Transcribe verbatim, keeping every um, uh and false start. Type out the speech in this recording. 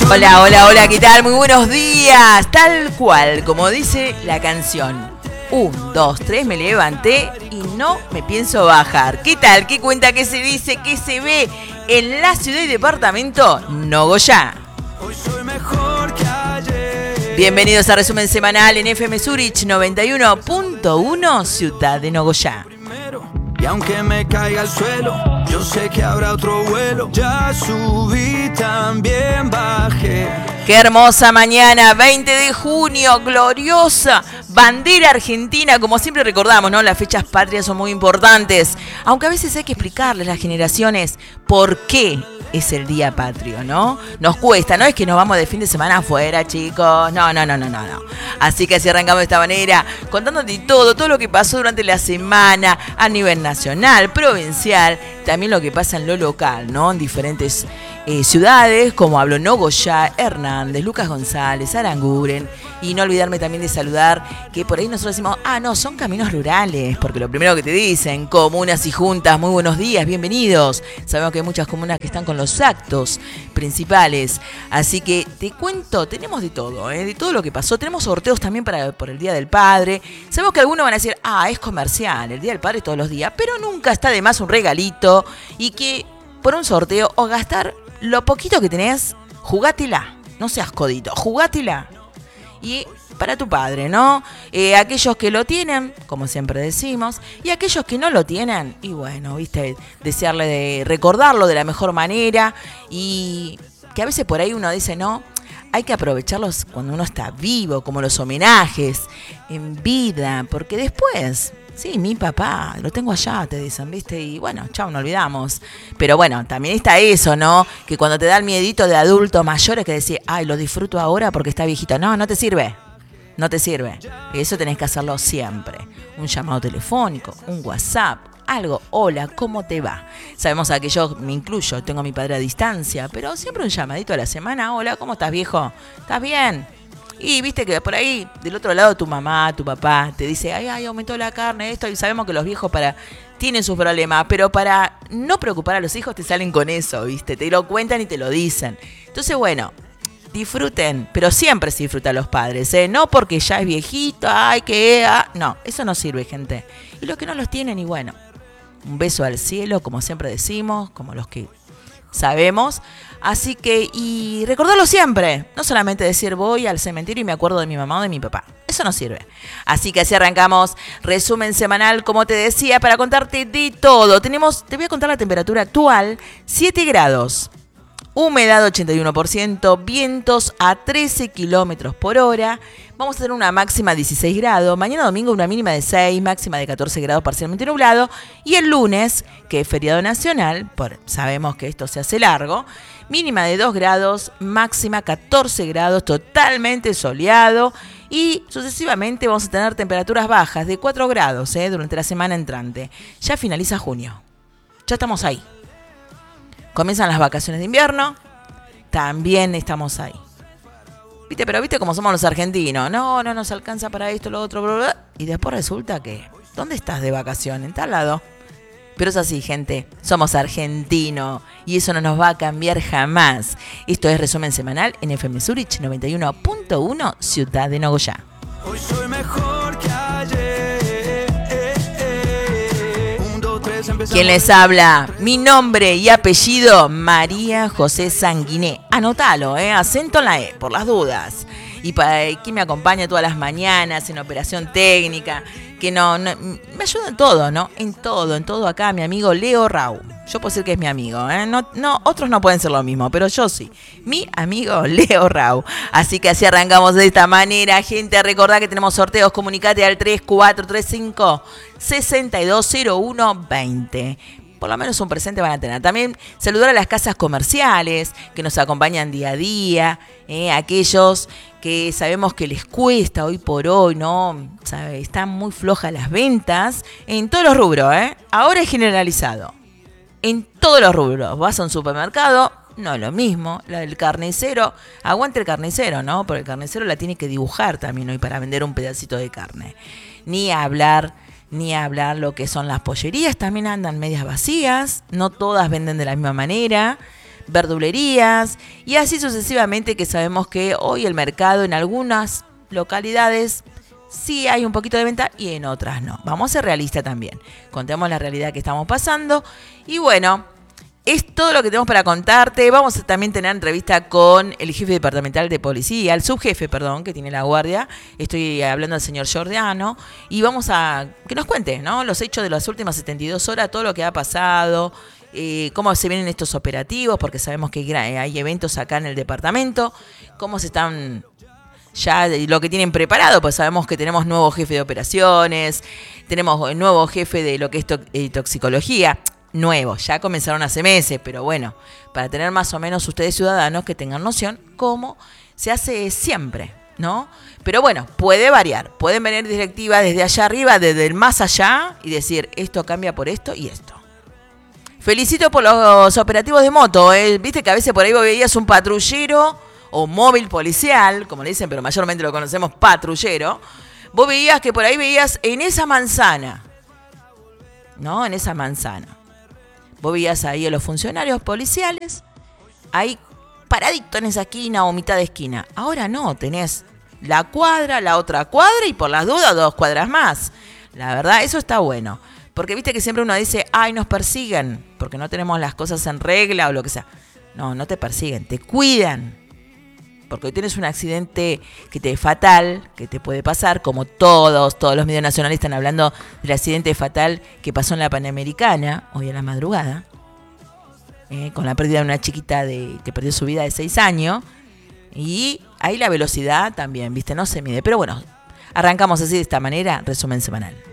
Hola, hola, hola, ¿qué tal? Muy buenos días. Tal cual, como dice la canción. Un, dos, tres, me levanté y no me pienso bajar. ¿Qué tal? ¿Qué cuenta? ¿Qué se dice? ¿Qué se ve en la ciudad y departamento Nogoyá? Hoy soy mejor que ayer. Bienvenidos a Resumen Semanal en F M Zurich noventa y uno punto uno, Ciudad de Nogoyá. Y aunque me caiga al suelo, yo sé que habrá otro vuelo. Ya subí, también bajé. Qué hermosa mañana, veinte de junio, gloriosa, bandera argentina. Como siempre recordamos, ¿no? Las fechas patrias son muy importantes. Aunque a veces hay que explicarles a las generaciones por qué es el día patrio, ¿no? Nos cuesta, no es que nos vamos de fin de semana afuera, chicos. No, no, no, no, no, no. Así que así arrancamos de esta manera, contándote todo, todo lo que pasó durante la semana a nivel nacional, provincial, también lo que pasa en lo local, ¿no? En diferentes eh, ciudades, como habló Nogoyá, Hernández, Lucas González, Aranguren. Y no olvidarme también de saludar, que por ahí nosotros decimos, ah, no, son caminos rurales, porque lo primero que te dicen, comunas y juntas, muy buenos días, bienvenidos. Sabemos que hay muchas comunas que están con los actos principales, así que te cuento, tenemos de todo, ¿eh? De todo lo que pasó. Tenemos sorteos también para por el Día del Padre. Sabemos que algunos van a decir, ah, es comercial, el Día del Padre todos los días, pero nunca está de más un regalito y que por un sorteo o gastar lo poquito que tenés, jugátela, no seas codito, jugátela. Y para tu padre, ¿no? Eh, aquellos que lo tienen, como siempre decimos, y aquellos que no lo tienen, y bueno, viste, desearle de recordarlo de la mejor manera, y que a veces por ahí uno dice, no, hay que aprovecharlos cuando uno está vivo, como los homenajes, en vida, porque después, sí, mi papá, lo tengo allá, te dicen, ¿viste? Y bueno, chao, no olvidamos. Pero bueno, también está eso, ¿no? Que cuando te da el miedito de adulto mayor es que decir, ay, lo disfruto ahora porque está viejito. No, no te sirve. No te sirve. Eso tenés que hacerlo siempre. Un llamado telefónico, un WhatsApp, algo. Hola, ¿cómo te va? Sabemos a que yo me incluyo, tengo a mi padre a distancia, pero siempre un llamadito a la semana. Hola, ¿cómo estás, viejo? ¿Estás bien? Y viste que por ahí, del otro lado, tu mamá, tu papá, te dice, ay, ay, aumentó la carne, esto, y sabemos que los viejos para tienen sus problemas, pero para no preocupar a los hijos te salen con eso, viste, te lo cuentan y te lo dicen. Entonces, bueno, disfruten, pero siempre se disfrutan los padres, ¿eh? No porque ya es viejito, ay, que, ah, no, eso no sirve, gente. Y los que no los tienen, y bueno, un beso al cielo, como siempre decimos, como los que sabemos. Así que, y recordarlo siempre, no solamente decir voy al cementerio y me acuerdo de mi mamá o de mi papá, eso no sirve. Así que así arrancamos, resumen semanal, como te decía, para contarte de todo. Tenemos, te voy a contar la temperatura actual, siete grados, humedad ochenta y uno por ciento, vientos a trece kilómetros por hora. Vamos a tener una máxima de dieciséis grados. Mañana domingo una mínima de seis, máxima de catorce grados parcialmente nublado. Y el lunes, que es feriado nacional, por, sabemos que esto se hace largo, mínima de dos grados, máxima catorce grados, totalmente soleado. Y sucesivamente vamos a tener temperaturas bajas de cuatro grados eh, durante la semana entrante. Ya finaliza junio. Ya estamos ahí. Comienzan las vacaciones de invierno. También estamos ahí. ¿Viste? Pero viste cómo somos los argentinos. No, no nos alcanza para esto, lo otro, bla, bla. Y después resulta que, ¿dónde estás de vacación? En tal lado. Pero es así, gente. Somos argentinos. Y eso no nos va a cambiar jamás. Esto es Resumen Semanal en F M Zurich noventa y uno punto uno, Ciudad de Nogoyá. Hoy soy mejor que ayer. ¿Quién les habla? Mi nombre y apellido, María José Sanguiné. Anótalo, ¿eh? Acento en la E, por las dudas. Y para quien me acompaña todas las mañanas en operación técnica, que no, no me ayuda en todo, ¿no? En todo, en todo acá, mi amigo Leo Rau. Yo puedo decir que es mi amigo, ¿eh? No, no, otros no pueden ser lo mismo, pero yo sí. Mi amigo Leo Rau. Así que así arrancamos de esta manera, gente. Recordá que tenemos sorteos, comunicate al tres cuatro tres cinco, seis dos cero uno dos cero. Por lo menos un presente van a tener. También saludar a las casas comerciales que nos acompañan día a día, eh, aquellos que sabemos que les cuesta hoy por hoy, ¿no? ¿Sabe? Están muy flojas las ventas en todos los rubros, ¿eh? Ahora es generalizado. En todos los rubros. Vas a un supermercado, no es lo mismo. La del carnicero, aguante el carnicero, ¿no? Porque el carnicero la tiene que dibujar también hoy para vender un pedacito de carne. Ni hablar... Ni hablar lo que son las pollerías, también andan medias vacías, no todas venden de la misma manera, verdulerías y así sucesivamente, que sabemos que hoy el mercado en algunas localidades sí hay un poquito de venta y en otras no. Vamos a ser realistas también. Contemos la realidad que estamos pasando. Y bueno, es todo lo que tenemos para contarte. Vamos a también tener entrevista con el jefe departamental de policía, el subjefe, perdón, que tiene la guardia. Estoy hablando del señor Giordano. Y vamos a que nos cuente, ¿no?, los hechos de las últimas setenta y dos horas, todo lo que ha pasado, eh, cómo se vienen estos operativos, porque sabemos que hay eventos acá en el departamento, cómo se están... ya lo que tienen preparado, pues sabemos que tenemos nuevo jefe de operaciones, tenemos nuevo jefe de lo que es to- eh, toxicología, nuevo, ya comenzaron hace meses, pero bueno, para tener más o menos ustedes ciudadanos que tengan noción cómo se hace siempre, ¿no? Pero bueno, puede variar, pueden venir directivas desde allá arriba, desde el más allá, y decir, esto cambia por esto y esto. Felicito por los operativos de moto, ¿eh? Viste que a veces por ahí vos veías un patrullero o móvil policial, como le dicen, pero mayormente lo conocemos patrullero. Vos veías que por ahí veías en esa manzana, ¿no? En esa manzana. Vos veías ahí a los funcionarios policiales, ahí paraditos en esa esquina o mitad de esquina. Ahora no, tenés la cuadra, la otra cuadra y por las dudas dos cuadras más. La verdad, eso está bueno. Porque viste que siempre uno dice, ay, nos persiguen, porque no tenemos las cosas en regla o lo que sea. No, no te persiguen, te cuidan. Porque hoy tienes un accidente que te fatal, que te puede pasar, como todos, todos los medios nacionales están hablando del accidente fatal que pasó en la Panamericana, hoy a la madrugada, eh, con la pérdida de una chiquita de, que perdió su vida de seis años, y ahí la velocidad también, viste, no se mide. Pero bueno, arrancamos así de esta manera, resumen semanal.